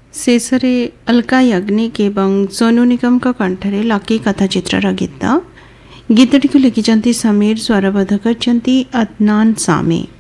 शेषरे अलका याग्निक एवं सोनू निगम का कंठरे लकी कथाचित्र गीत गीतटी को लिखिं समीर स्वरबद्ध कर अदनान सामी।